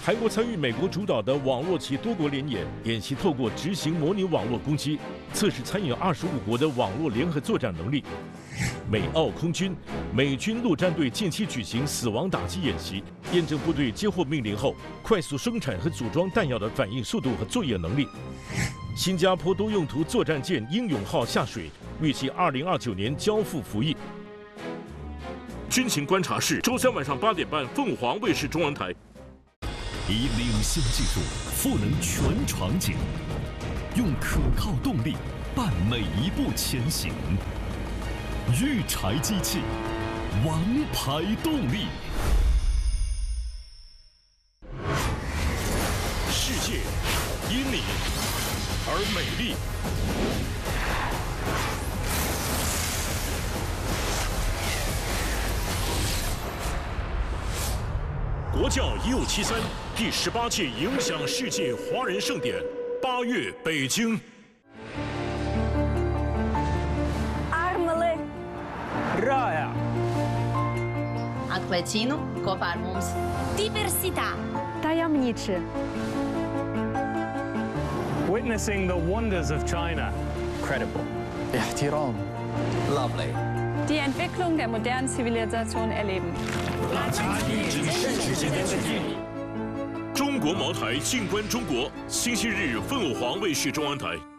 韩国参与美国主导的网络及多国联演，演习透过执行模拟网络攻击，测试参与25国的网络联合作战能力。美澳空军、美军陆战队近期举行死亡打击演习，验证部队接获命令后快速生产和组装弹药的反应速度和作业能力。新加坡多用途作战舰英勇号下水，预计2029年交付服役。军情观察室，周三晚上8点半，凤凰卫视中文台。 以领先技术赋能全场景，用可靠动力伴每一步前行。育柴机器，王牌动力。 世界因你而美丽。国教1573第18届影响世界华人盛典8月北京。 Armele Raja. Atklēcinu kopā ar mums. Diversità. Tajemniczy. Witnessing the wonders of China. Credible. احترام. Lovely. Die Entwicklung der modernen Zivilisation erleben. 中国茅台静观中国，星期日凤凰卫视中文台。